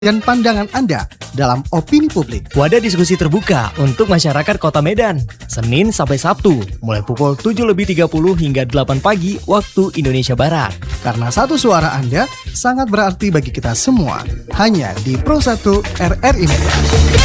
dan pandangan Anda dalam opini publik. Wadah diskusi terbuka untuk masyarakat Kota Medan, Senin sampai Sabtu, mulai pukul 7.30 hingga 8 pagi waktu Indonesia Barat. Karena satu suara Anda sangat berarti bagi kita semua. Hanya di Pro 1 RRI Medan.